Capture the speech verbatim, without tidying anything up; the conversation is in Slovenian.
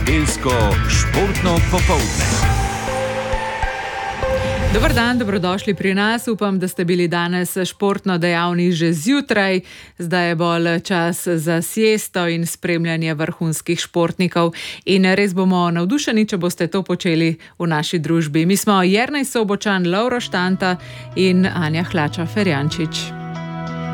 Nedeljsko športno popoldne. Dober dan, dobrodošli pri nas. Upam, da ste bili danes športno dejavni že zjutraj. Zdaj je bolj čas za siesto in spremljanje vrhunskih športnikov. In res bomo navdušeni, če boste to počeli v naši družbi. Mi smo Jernej Sobočan, Lovro Štanta in Anja Hlača Ferjančič.